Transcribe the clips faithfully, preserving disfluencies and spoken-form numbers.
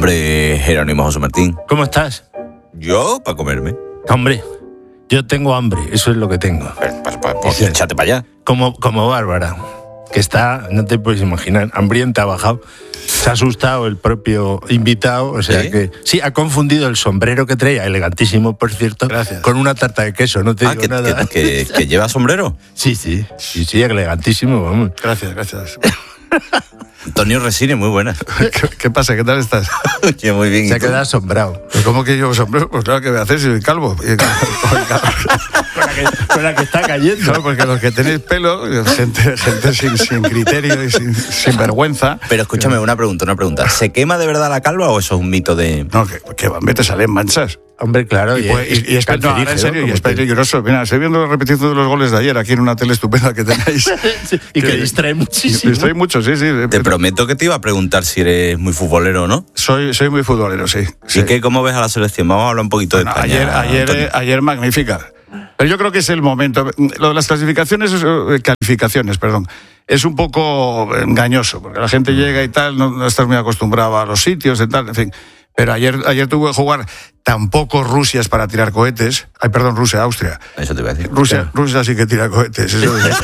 Hombre, Jerónimo José Martín. ¿Cómo estás? Yo, para comerme. Hombre, yo tengo hambre, eso es lo que tengo. Pues, pues, pues, pues échate para allá. Como, como Bárbara, que está, no te puedes imaginar, hambrienta, ha bajado. Se ha asustado el propio invitado, o sea ¿Sí? que sí, ha confundido el sombrero que traía, elegantísimo por cierto, Gracias. con una tarta de queso, no te Ah, digo que, nada. que, que, que lleva sombrero. Sí, sí, sí, sí, elegantísimo, vamos. Gracias, gracias. Antonio Resines, muy buena. ¿Qué, qué pasa? ¿Qué tal estás? Oye, muy bien. Se ¿y ha tú? quedado asombrado. Pues, ¿cómo que yo sombrero? Pues claro que voy a hacer si soy calvo. Y- Con la que, con la que está cayendo. Claro, porque los que tenéis pelo, gente, gente sin, sin criterio y sin, sin vergüenza. Pero escúchame, una pregunta, una pregunta. ¿Se quema de verdad la calva o eso es un mito de...? No, que, que van, te salen manchas. Hombre, claro. Y, pues, y, y es, no, ahora en serio, y es como que- peligroso. Mira, estoy viendo la repetición de los goles de ayer aquí en una tele estupenda que tenéis. Sí, y que distrae muchísimo. Estoy mucho, sí, sí. Te prometo que te iba a preguntar si eres muy futbolero o no. Soy, soy muy futbolero, sí. sí. ¿Y qué, cómo ves a la selección? Vamos a hablar un poquito Bueno, de España. ayer, ayer, Antonio. eh, ayer magnífica. Pero yo creo que es el momento. Lo de las clasificaciones, eh, calificaciones, perdón, es un poco engañoso, porque la gente llega y tal, no, no estás muy acostumbrado a los sitios y tal, en fin. Pero ayer, ayer tuve que jugar tampoco Rusia es para tirar cohetes. Ay, perdón, Rusia, Austria. Eso te iba a decir. Rusia, Rusia sí que tira cohetes. Eso es.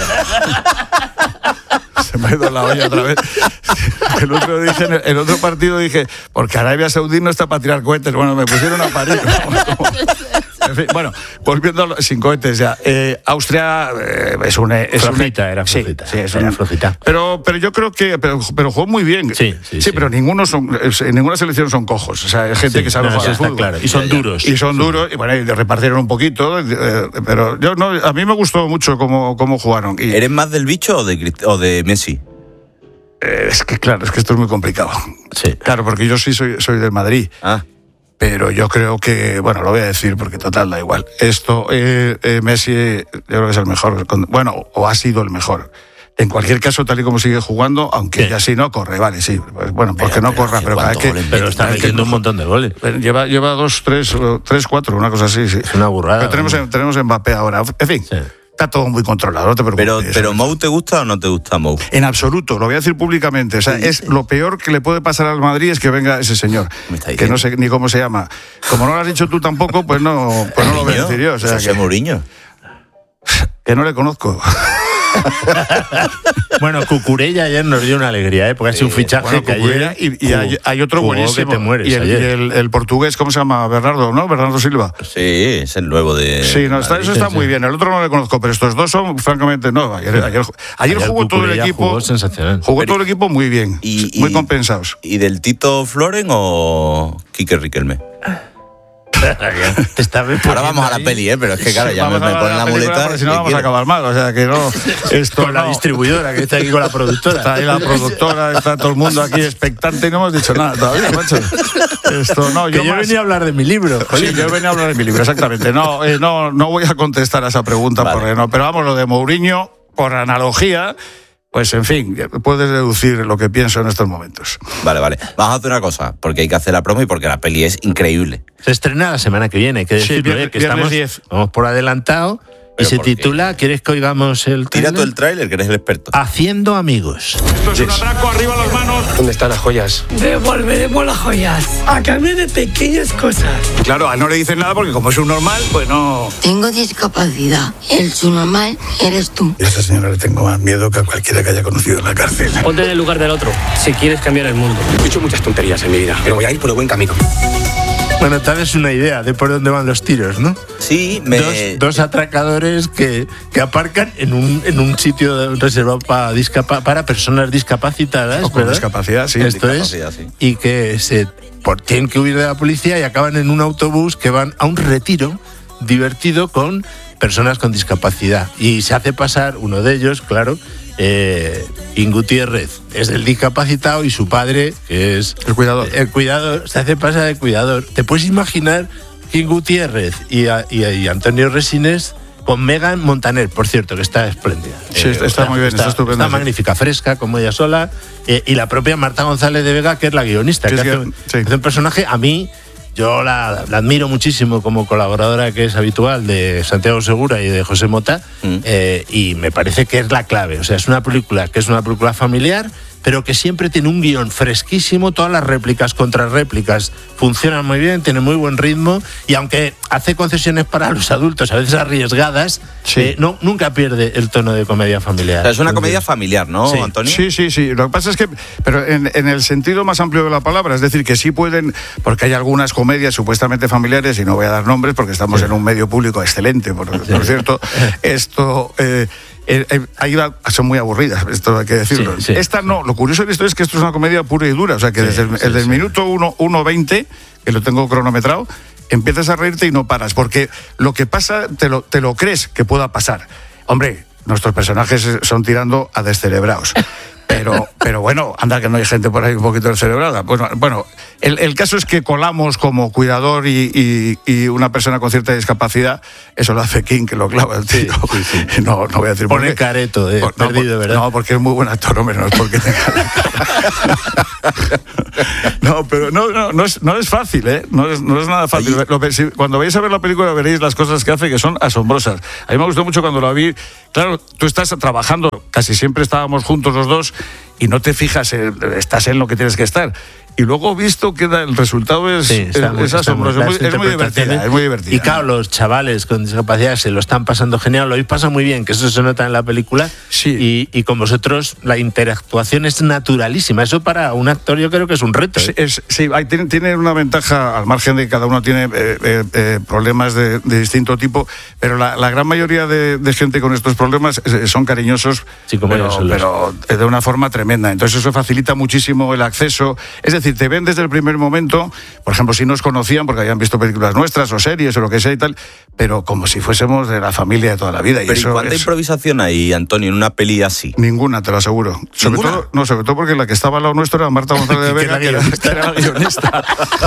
Se me ha ido la olla otra vez. El otro, dije, en el, el otro partido dije, porque Arabia Saudí no está para tirar cohetes. Bueno, me pusieron a parir. En fin, bueno, volviendo a lo- sin cohetes ya. Eh, Austria eh, es un... Es Flojita, un, era sí, flojita, sí, es era un- flojita. Pero, pero yo creo que... Pero, pero jugó muy bien. Sí, sí, sí. pero ninguno son, en ninguna selección son cojos. O sea, hay gente Sí, que sabe no, jugar eso al está fútbol. claro. Y son Ya, ya. duros. Y son duros, y bueno, y repartieron un poquito, eh, pero yo no, a mí me gustó mucho cómo, cómo jugaron. Y, ¿Eres más del bicho o de, Crist- o de Messi? eh, es que claro, es que esto es muy complicado. Sí. Claro, porque yo sí soy, soy del Madrid, Ah, pero yo creo que, bueno, lo voy a decir porque total da igual. Esto, eh, eh, Messi, eh, yo creo que es el mejor, con- bueno, o ha sido el mejor. En cualquier caso, tal y como sigue jugando, aunque Sí. ya sí no corre, vale, sí, pues, bueno, pues que no pero corra, que pero cada vez cuántos que... goles Pero está cada vez que metiendo un cojo- montón de goles. Lleva, lleva dos, tres, o tres, cuatro, una cosa así, sí. Es una burrada. Pero tenemos, vamos. tenemos Mbappé ahora. En fin, Sí. está todo muy controlado, no te preocupes. pero, pero ¿Mou te gusta o no te gusta Mou? En absoluto, lo voy a decir públicamente. O sea, es lo peor que le puede pasar al Madrid es que venga ese señor. Me está Que diciendo. no sé ni cómo se llama. Como no lo has dicho tú tampoco, pues no, pues no lo voy a decir yo. O sea, José que, Mourinho. que no le conozco. Bueno, Cucurella ayer nos dio una alegría, ¿eh? Porque ha sido un fichaje Bueno, que Cucurella, ayer... y, y hay, hay otro jugó buenísimo. que te mueres y el, ayer. y el- el portugués, ¿cómo se llama? Bernardo, ¿no? Bernardo Silva. Sí, es el nuevo de... Sí, no, está, Madrid. eso está sí, muy sí. bien. El otro no le conozco, pero estos dos son, francamente, no. Ayer, ayer, ayer, Ayer jugó todo el Cucurella equipo. jugó sensacional. Jugó Pero- todo el equipo muy bien. Y- muy y- compensados. ¿Y del Tito Floren o Quique Riquelme? Te está Ahora vamos a la peli, ¿eh? Pero es que claro, ya me, Vamos a me ver ponen la película, muleta. porque si no ¿qué vamos a quiero? acabar mal. O sea, que no. Esto con la no. distribuidora, que está aquí con la productora. Está ahí la productora, está todo el mundo aquí expectante y no hemos dicho nada todavía, macho. Esto no, Que yo, yo más- venía a hablar de mi libro. Sí, yo venía a hablar de mi libro, exactamente. No, eh, no, no voy a contestar a esa pregunta, Vale. porque no, pero vamos, lo de Mourinho, por analogía, pues en fin, puedes deducir lo que pienso en estos momentos. Vale, vale. Vamos a hacer una cosa, porque hay que hacer la promo y porque la peli es increíble. Se estrena la semana que viene, hay que Sí, decirlo, viernes- ¿eh? Que viernes estamos diez. vamos por adelantado. Y Pero se ¿por qué? titula, ¿quieres que oigamos el Tira tú tráiler? el tráiler, que eres el experto. Haciendo amigos. Esto es un atraco, arriba las manos. ¿Dónde están las joyas? Devolveremos las joyas a cambio de pequeñas cosas. Claro, a no le dicen nada porque como es un normal, pues no. Tengo discapacidad. El subnormal eres tú. Y a esta señora le tengo más miedo que a cualquiera que haya conocido en la cárcel. Ponte en el lugar del otro, si quieres cambiar el mundo. He hecho muchas tonterías en mi vida, pero voy a ir por el buen camino. Bueno, tal es una idea de por dónde van los tiros, ¿no? Sí, me... Dos, dos atracadores que, que aparcan en un, en un sitio reservado para, discapa- para personas discapacitadas, O con ¿verdad? discapacidad, sí. Esto es, discapacidad, sí. y que se por, tienen que huir de la policía y acaban en un autobús que van a un retiro divertido con personas con discapacidad. Y se hace pasar uno de ellos, claro, eh, King Gutiérrez, es el discapacitado y su padre, que es El cuidador. el cuidador, se hace pasar de cuidador. ¿Te puedes imaginar King Gutiérrez y, a- y, a- y Antonio Resines con Megan Montaner, por cierto, que está espléndida? Sí, está muy bien, está estupenda, Está sí. magnífica, fresca, como ella sola. eh, y la propia Marta González de Vega, que es la guionista, Sí, que es hace, que- un- sí. hace un personaje, a mí, yo la, la admiro muchísimo como colaboradora que es habitual de Santiago Segura y de José Mota, Mm. eh, y me parece que es la clave. O sea, es una película que es una película familiar, pero que siempre tiene un guión fresquísimo, todas las réplicas, contrarréplicas funcionan muy bien, tiene muy buen ritmo, y aunque hace concesiones para los adultos, a veces arriesgadas, Sí. eh, no, nunca pierde el tono de comedia familiar. O sea, es una Entonces, comedia familiar, ¿no, Sí. Antonio? Sí, sí, sí. Lo que pasa es que, pero en, en el sentido más amplio de la palabra, es decir, que sí pueden, porque hay algunas comedias supuestamente familiares, y no voy a dar nombres porque estamos Sí. en un medio público excelente, por, por cierto, esto... Eh, eh, eh, ahí va, son muy aburridas, esto hay que decirlo. Sí, sí. Esta no, lo curioso de esto es que esto es una comedia pura y dura, o sea que Sí, desde el, sí, desde el sí. minuto uno veinte, que lo tengo cronometrado, empiezas a reírte y no paras, porque lo que pasa te lo, te lo crees que pueda pasar. Hombre, nuestros personajes son tirando a descerebrados. Pero, pero bueno, anda que no hay gente por ahí un poquito descerebrada. Bueno, bueno el, el caso es que colamos como cuidador y, y, y una persona con cierta discapacidad. Eso lo hace King, que lo clava el tío. Sí, sí, sí. No, no voy a decir por Pone qué. careto, eh, Por- no, perdido, por- ¿verdad? No, porque es muy buen actor, hombre, no es porque tenga... No, pero no, no, no, es, no es fácil, ¿eh? No es, no es nada fácil. Oye. Lo- si- cuando vayáis a ver la película veréis las cosas que hace que son asombrosas. A mí me gustó mucho cuando la vi. Claro, tú estás trabajando, casi siempre estábamos juntos los dos y no te fijas, en- estás en lo que tienes que estar. Y luego visto que da- el resultado es, Sí, está es- muy- es está muy- asombroso. Es muy, las es muy divertida, interpretaciones. es muy divertida. Y claro, los chavales con discapacidad se lo están pasando genial, lo habéis pasado muy bien, que eso se nota en la película. Sí. Y, y con vosotros la interactuación es naturalísima. Eso para un actor yo creo que es un reto. Sí, ¿eh? es- sí, hay- tiene, tiene una ventaja, al margen de que cada uno tiene eh, eh, eh, problemas de, de distinto tipo, pero la, la gran mayoría de, de gente con estos problemas eh, son cariñosos, Sí, como pero, ellos solos. pero de una forma tremenda. Entonces eso facilita muchísimo el acceso. Es decir, te ven desde el primer momento, por ejemplo, si nos conocían porque habían visto películas nuestras o series o lo que sea y tal, pero como si fuésemos de la familia de toda la vida. Y Pero ¿y eso cuánta es- improvisación hay, Antonio, en una peli así? Ninguna, te lo aseguro. Sobre ¿Ninguna? todo, no, sobre todo porque la que estaba al lado nuestro era Marta González de Que Vega, la que era, guionista. que era la guionista.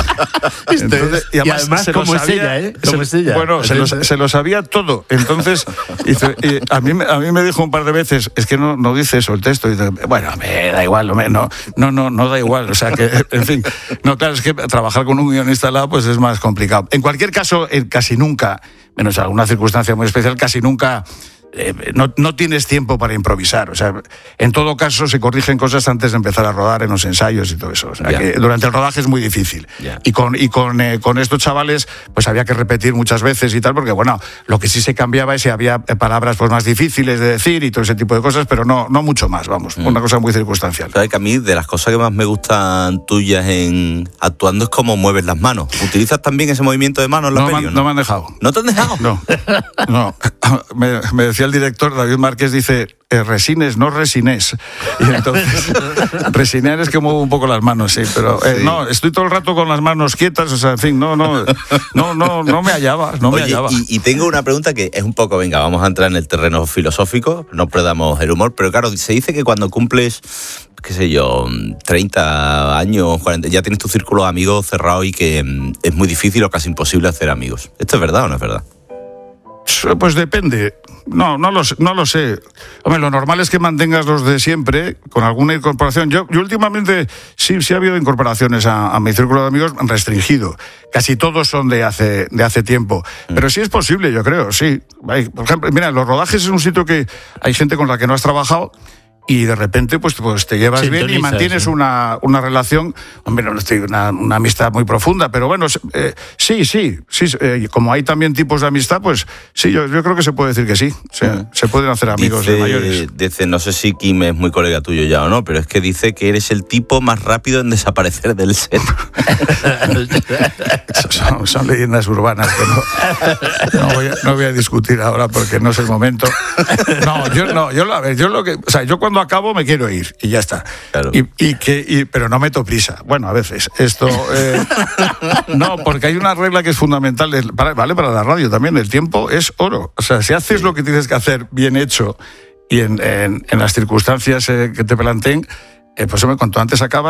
Esto Entonces, es- y además, se lo ¿cómo es sabía- ella, eh? se- ¿Cómo es ella? Bueno, se lo, Atenta. se lo sabía todo. Entonces, dice, y a, mí, me- a mí me dijo un par de veces, es que no, no dice eso el texto. Y dice, bueno, me da igual, hombre, no, no, no, no da igual. O sea que, en fin, no, claro, es que trabajar con un guionista al lado pues es más complicado. En cualquier caso, eh, casi nunca, menos alguna circunstancia muy especial, casi nunca eh, no, no tienes tiempo para improvisar. O sea, en todo caso se corrigen cosas antes de empezar a rodar en los ensayos y todo eso. O sea, Ya. que durante el rodaje es muy difícil. Ya. Y con, y con, eh, con estos chavales, pues había que repetir muchas veces y tal, porque bueno, lo que sí se cambiaba es si había eh, palabras pues más difíciles de decir y todo ese tipo de cosas, pero no, no mucho más, vamos, una cosa muy circunstancial. Sabes que a mí de las cosas que más me gustan tuyas en actuando es cómo mueves las manos. ¿Utilizas también ese movimiento de manos en la No, me peli, han- o no? no me han dejado. ¿No te han dejado? No, no. Me, me decía el director, David Márquez, dice, eh, resines, no resines. Y entonces, resinear es que muevo un poco las manos, sí, pero eh, Sí. no, estoy todo el rato con las manos quietas, o sea, en fin, no, no, no, no, no me hallaba, no me Oye, hallaba. y, y tengo una pregunta que es un poco, venga, vamos a entrar en el terreno filosófico, no perdamos el humor, pero claro, se dice que cuando cumples, qué sé yo, treinta años, cuarenta, ya tienes tu círculo de amigos cerrado y que mm, es muy difícil o casi imposible hacer amigos. ¿Esto es verdad o no es verdad? Pues depende. No, no lo sé. No lo sé. Hombre, lo normal es que mantengas los de siempre, con alguna incorporación. Yo, yo últimamente sí, sí ha habido incorporaciones a, a mi círculo de amigos restringido. Casi todos son de hace, de hace tiempo. Pero sí es posible, yo creo, sí. Hay- Por ejemplo, mira, los rodajes es un sitio que hay gente con la que no has trabajado y de repente pues, pues te llevas bien y Sintonizas, mantienes ¿sí? una, una relación, hombre, no estoy una, una amistad muy profunda, pero bueno, eh, sí, sí, sí, eh, como hay también tipos de amistad, pues sí, yo, yo creo que se puede decir que sí, o sea, se pueden hacer amigos dice, de mayores. dice, no sé si Kim es muy colega tuyo ya o no, pero es que dice que eres el tipo más rápido en desaparecer del set. Son, son leyendas urbanas que no, no, voy a, no voy a discutir ahora porque no es el momento. No, yo no, yo, a ver, yo lo que, o sea, yo cuando acabo me quiero ir y ya está. Claro. Y, y que, y- pero no meto prisa. Bueno, a veces esto, eh, no, porque hay una regla que es fundamental, del- para- vale para la radio también. El tiempo es oro. O sea, si haces lo que tienes que hacer bien hecho y en, en- en las circunstancias eh, que te planteen. Eh, pues hombre, cuanto antes acabas,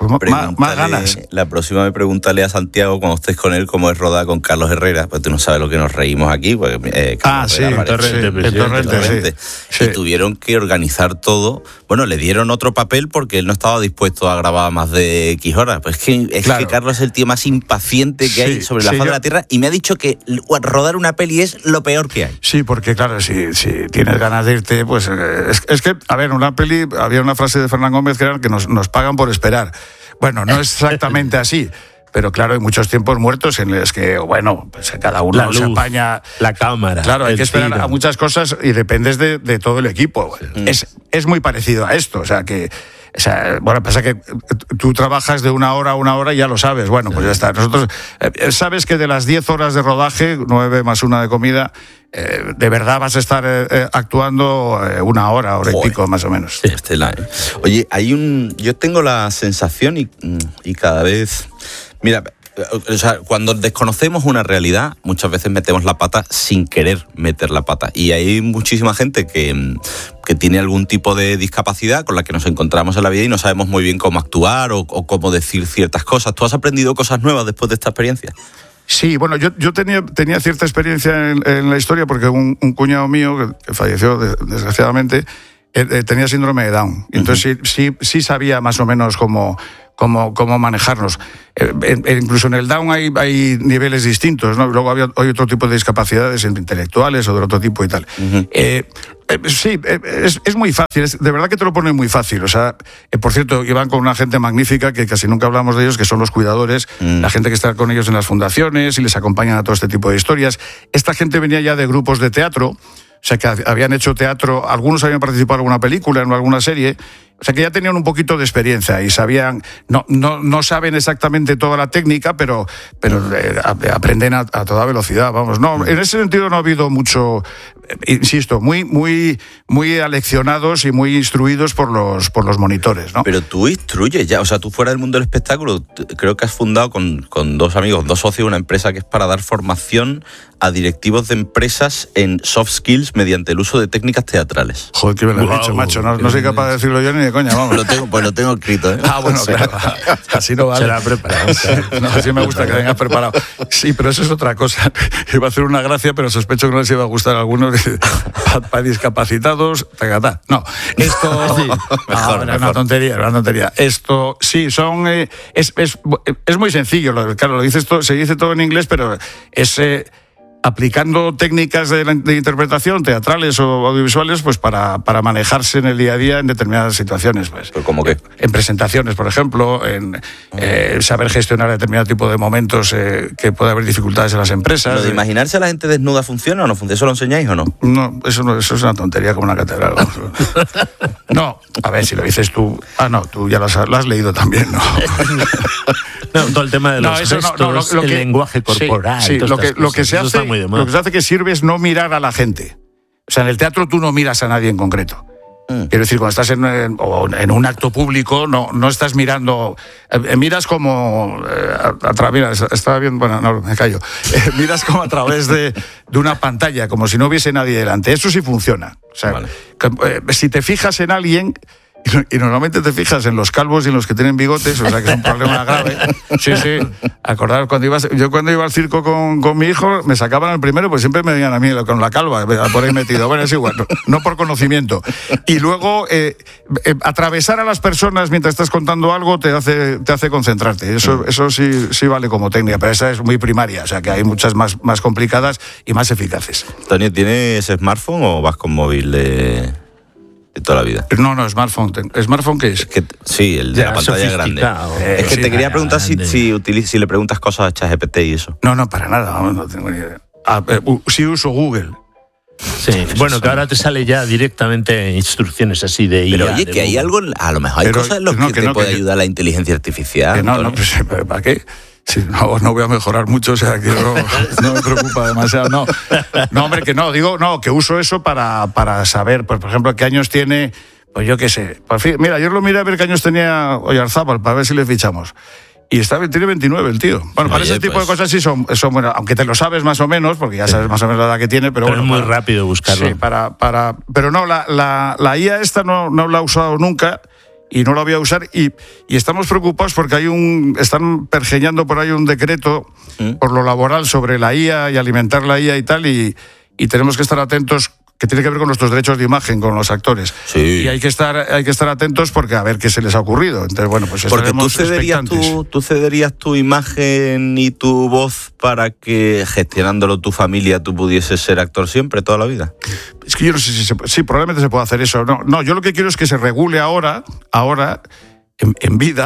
Pues más, más ganas. La próxima me pregúntale a Santiago cuando estés con él cómo es rodar con Carlos Herrera, pues tú no sabes lo que nos reímos aquí. Porque, eh, ah, sí, en Torrente, sí, Torrente, sí. Y tuvieron que organizar todo. Bueno, le dieron otro papel porque él no estaba dispuesto a grabar más de X horas. Pues es que, es claro. que Carlos es el tío más impaciente que sí, hay sobre la sí, faz yo... de la Tierra y me ha dicho que rodar una peli es lo peor que hay. Sí, porque claro, si, si tienes ganas de irte, pues es, es que, a ver, una peli, había una frase de Fernán Gómez que era que nos, nos pagan por esperar. Bueno, no es exactamente así, pero claro, hay muchos tiempos muertos en los que, bueno, pues cada uno la luz, se apaña. La cámara. Claro, hay que esperar tiro. a muchas cosas y dependes de, de todo el equipo. Mm. Es, es muy parecido a esto, o sea que... O sea, bueno, pasa que tú trabajas de una hora a una hora y ya lo sabes. Bueno, pues ya está. Nosotros, eh, sabes que de las diez horas de rodaje, nueve más una de comida, eh, de verdad vas a estar eh, actuando eh, una hora, hora Joder. y pico más o menos. Sí, Estela, ¿eh? Oye, hay un... Yo tengo la sensación y, y cada vez... Mira... O sea, cuando desconocemos una realidad, muchas veces metemos la pata sin querer meter la pata. Y hay muchísima gente que, que tiene algún tipo de discapacidad con la que nos encontramos en la vida y no sabemos muy bien cómo actuar o, o cómo decir ciertas cosas. ¿Tú has aprendido cosas nuevas después de esta experiencia? Sí, bueno, yo, yo tenía, tenía cierta experiencia en, en la historia porque un, un cuñado mío, que, que falleció de, desgraciadamente, eh, tenía síndrome de Down. Entonces uh-huh. sí, sí, sí sabía más o menos cómo... Cómo, cómo manejarnos. Eh, eh, incluso en el Down hay, hay niveles distintos, ¿no? Luego había, hay otro tipo de discapacidades intelectuales o de otro tipo y tal. Uh-huh. eh, eh, sí, eh, es, es muy fácil, es, de verdad que te lo pone muy fácil. O sea, eh, por cierto, iban con una gente magnífica que casi nunca hablamos de ellos, que son los cuidadores, uh-huh. la gente que está con ellos en las fundaciones y les acompañan a todo este tipo de historias. Esta gente venía ya de grupos de teatro, o sea, que habían hecho teatro, algunos habían participado en alguna película, en alguna serie. O sea, que ya tenían un poquito de experiencia y sabían, no, no, no saben exactamente toda la técnica, pero, pero eh, aprenden a, a toda velocidad, vamos. No, en ese sentido no ha habido mucho, eh, insisto, muy, muy, muy aleccionados y muy instruidos por los, por los monitores, ¿no? Pero tú instruyes ya, o sea, tú fuera del mundo del espectáculo, creo que has fundado con, con dos amigos, dos socios, una empresa que es para dar formación a directivos de empresas en soft skills mediante el uso de técnicas teatrales. Joder, que me lo has wow. dicho, macho, no, no soy capaz de decirlo yo ni de coña, vamos. Lo tengo, pues lo tengo escrito, ¿eh? Ah, bueno, o sea, claro. Así no vale. Se la ha preparado. No, así me gusta que vengas preparado. Sí, pero eso es otra cosa. Iba a hacer una gracia, pero sospecho que no les iba a gustar a algunos. Para pa discapacitados, tacatá. No, esto... Sí, mejor, ah, mejor. Una tontería, una tontería. Esto, sí, son... Eh, es, es, es muy sencillo. Claro, lo dices todo, se dice todo en inglés, pero es... Eh, aplicando técnicas de, de interpretación teatrales o audiovisuales pues para, para manejarse en el día a día en determinadas situaciones. Pues. ¿Cómo qué? En presentaciones, por ejemplo, en eh, saber gestionar determinado tipo de momentos eh, que puede haber dificultades en las empresas. ¿Lo de imaginarse a la gente desnuda funciona o no funciona? ¿Eso lo enseñáis o no? No, eso, no, eso es una tontería como una catedral. No, a ver, si lo dices tú... Ah, no, tú ya lo has, lo has leído también, ¿no? No, todo el tema de los no, eso gestos, no, no, lo, lo el que, lenguaje corporal. Sí, sí, lo, que, lo, que se hace, lo que se hace que sirve es no mirar a la gente. O sea, en el teatro tú no miras a nadie en concreto. Mm. Quiero decir, cuando estás en, en, en un acto público, no, no estás mirando... Eh, miras como... Eh, a, a tra, mira, estaba bien... Bueno, no, me callo. Eh, miras como a través de, de una pantalla, como si no hubiese nadie delante. Eso sí funciona. O sea, vale. que, eh, si te fijas en alguien... Y normalmente te fijas en los calvos y en los que tienen bigotes, o sea que es un problema grave. Sí, sí. Acordar cuando ibas, yo cuando iba al circo con, con mi hijo, me sacaban el primero, pues siempre me venían a mí con la calva, por ahí metido. Bueno, es igual, no, no por conocimiento. Y luego, eh, eh, atravesar a las personas mientras estás contando algo te hace, te hace concentrarte. Eso, eso sí, sí vale como técnica, pero esa es muy primaria, o sea que hay muchas más, más complicadas y más eficaces. Tony, ¿tienes smartphone o vas con móvil de...? De toda la vida. No, no, smartphone. ¿Smartphone qué es? es que, sí, el de ya, la pantalla grande. Eh, es que sí, te quería preguntar si, si, utiliz, si le preguntas cosas a ChatGPT y eso. No, no, para nada, no, no tengo ni idea. Ah, eh, sí uso Google. Sí, bueno, que ahora te sale ya directamente instrucciones así de I A. Pero oye, que hay algo, a lo mejor hay Pero, cosas en las no, que, que te no, puede que, ayudar la inteligencia artificial. Que no, no, pues, ¿para qué? Sí, no, no voy a mejorar mucho, o sea, que no, no me preocupa demasiado, no. No, hombre, que no, digo, no, que uso eso para, para saber, pues, por ejemplo, qué años tiene, pues yo qué sé. Por fin, mira, yo lo miré a ver qué años tenía Oyarzábal, para ver si le fichamos. Y está, tiene veintinueve el tío. Bueno, para Oye, ese tipo pues... de cosas sí son, son buenas, aunque te lo sabes más o menos, porque ya sabes más o menos la edad que tiene, pero, pero bueno. es muy para, rápido buscarlo. Sí, para, para, pero no, la, la, la I A esta no, no la he usado nunca. y no la voy a usar. Y, y estamos preocupados porque hay un están pergeñando por ahí un decreto ¿Mm? por lo laboral sobre la I A y alimentar la I A y tal, y, y tenemos que estar atentos, que tiene que ver con nuestros derechos de imagen, con los actores. Sí. Y hay que estar hay que estar atentos porque a ver qué se les ha ocurrido. Entonces, bueno, pues porque tú cederías, expectantes. tu, tú cederías tu imagen y tu voz para que, gestionándolo tu familia, tú pudieses ser actor siempre, toda la vida. Es que yo no sé si se, sí, probablemente se puede hacer eso. No, no, yo lo que quiero es que se regule ahora, ahora... En, en vida.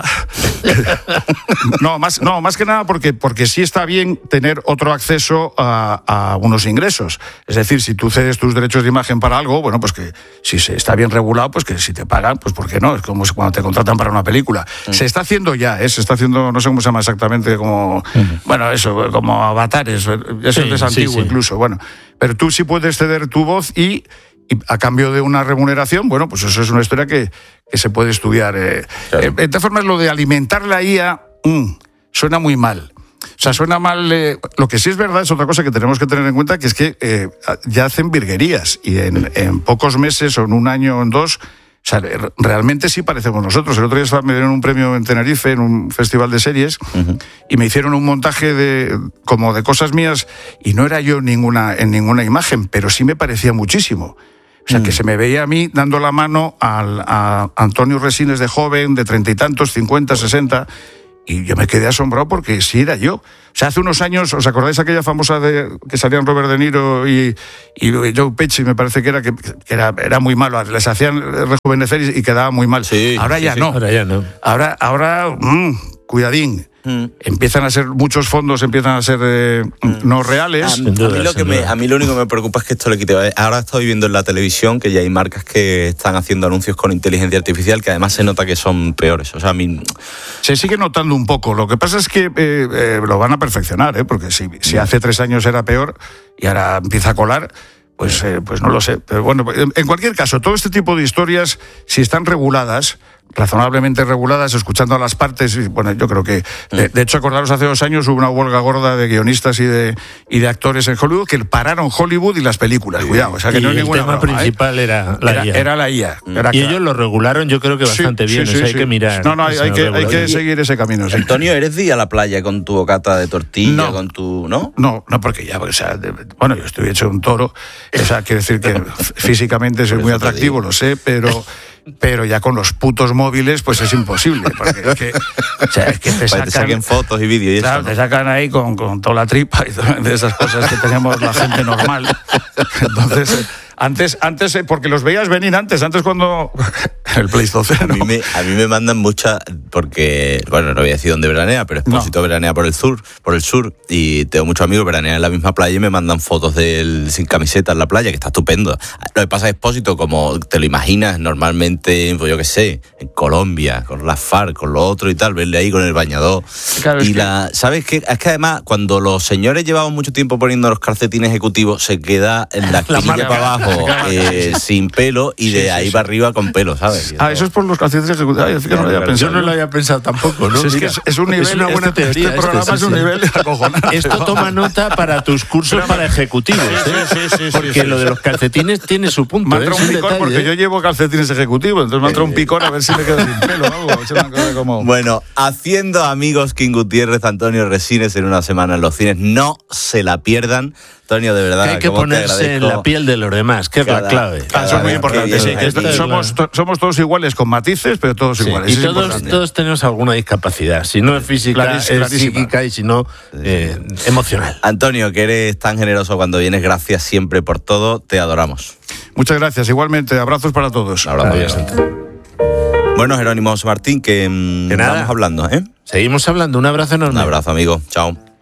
no, más, no, más que nada porque, porque sí está bien tener otro acceso a, a unos ingresos. Es decir, si tú cedes tus derechos de imagen para algo, bueno, pues que si se está bien regulado, pues que si te pagan, pues ¿por qué no? Es como cuando te contratan para una película. Mm. Se está haciendo ya, ¿eh? Se está haciendo, no sé cómo se llama exactamente, como, mm. bueno, eso, como avatares, eso sí, es antiguo sí, sí. incluso, bueno. Pero tú sí puedes ceder tu voz y... Y a cambio de una remuneración, bueno, pues eso es una historia que, que se puede estudiar. Eh. Claro. Eh, de todas formas, lo de alimentar la I A mmm, suena muy mal. O sea, suena mal. Eh, lo que sí es verdad es otra cosa que tenemos que tener en cuenta, que es que eh, ya hacen virguerías y en, en pocos meses o en un año o en dos, o sea, realmente sí parecemos nosotros. El otro día me dieron un premio en Tenerife, en un festival de series, uh-huh. y me hicieron un montaje de como de cosas mías y no era yo ninguna, en ninguna imagen, pero sí me parecía muchísimo. O sea, que se me veía a mí dando la mano al, a Antonio Resines de joven, de treinta y tantos, cincuenta, sesenta, y yo me quedé asombrado porque sí era yo. O sea, hace unos años, ¿os acordáis aquella famosa de que salían Robert De Niro y, y Joe Pesci, me parece que era, que, que era, era muy malo, les hacían rejuvenecer y, y quedaba muy mal. Sí, ahora ya sí, no. Ahora ya no. Ahora, ahora mmm, cuidadín. Mm. Empiezan a ser, muchos fondos empiezan a ser eh, mm. no reales. A, duda, a, mí lo que me, a mí lo único que me preocupa es que esto le quite. Ahora estoy viendo en la televisión que ya hay marcas que están haciendo anuncios con inteligencia artificial que además se nota que son peores. O sea, a mí... Se sigue notando un poco. Lo que pasa es que eh, eh, lo van a perfeccionar, ¿eh? Porque si, si hace tres años era peor y ahora empieza a colar... Pues, eh, pues no lo sé. Pero bueno, en cualquier caso, todo este tipo de historias, si están reguladas, razonablemente reguladas, escuchando a las partes, y bueno, yo creo que... De, de hecho, acordaros, hace dos años hubo una huelga gorda de guionistas y de, y de actores en Hollywood que pararon Hollywood y las películas, sí. Cuidado. O sea, que y no hay el ninguna tema broma, principal ¿eh? era la era, I A. Era la I A. Era y claro. Ellos lo regularon, yo creo que bastante sí, bien. Sí, o sea, sí, hay sí. que mirar. No, no, hay, hay, que, hay que seguir ese camino. Sí. Antonio, ¿eres de ir a la playa con tu bocata de tortilla, no. con tu... ¿No? No, no, porque ya, o sea, de, bueno, yo estoy hecho un toro, o sea, quiere decir que físicamente soy muy atractivo, lo sé, pero... Pero ya con los putos móviles, pues es imposible. Porque es que, o sea, es que te sacan, te saquen fotos y vídeos y claro, eso, ¿no? Te sacan ahí con, con toda la tripa y todas de esas cosas que tenemos la gente normal. Entonces, antes, antes porque los veías venir antes, antes cuando el Pleistoceno. A mí me, a mí me mandan muchas, porque, bueno, no voy a decir dónde veranea, pero Expósito no. veranea por el sur, por el sur, y tengo muchos amigos que veranean en la misma playa y me mandan fotos de él sin camiseta en la playa, que está estupendo. Lo que pasa es Expósito, como te lo imaginas normalmente, pues yo qué sé, en Colombia, con las FARC, con lo otro y tal, verle ahí con el bañador. Claro, y la, que... ¿sabes qué? Es que además, cuando los señores llevaban mucho tiempo poniendo los calcetines ejecutivos, se queda en la quilla para abajo. Eh, sin pelo y de sí, ahí sí, para sí. arriba con pelo, ¿sabes? Ah, eso es por los calcetines ejecutivos. Ay, no claro, yo no lo había pensado tampoco, ¿no? Sí, es Mira, que es, es un nivel, es una buena este, teoría. Este programa este, es un sí, nivel acojonante. Esto toma nota para tus cursos para ejecutivos, ¿eh? Sí, sí, sí, sí, porque sí, lo de los calcetines tiene su punto. Me ha entrado ¿eh? un picor detalle, porque ¿eh? yo llevo calcetines ejecutivos, entonces me ha entrado un picor a ver si me quedo sin pelo o algo. Como... Bueno, haciendo amigos King Gutiérrez, Antonio Resines en una semana en los cines. No se la pierdan. Antonio, de verdad, que hay que ponerse en la piel de los demás, que es la clave. Cada, eso es muy importante, sí, que es, somos, to, somos todos iguales con matices, pero todos sí, iguales. Y todos, todos tenemos alguna discapacidad, si no es física, Claris, es psíquica y si no, eh, emocional. Antonio, que eres tan generoso cuando vienes, gracias siempre por todo, te adoramos. Muchas gracias, igualmente, abrazos para todos. Adiós. Bueno, Jerónimo José Martín, que, que nada. vamos hablando, ¿eh? Seguimos hablando, un abrazo enorme. Un abrazo, amigo, chao.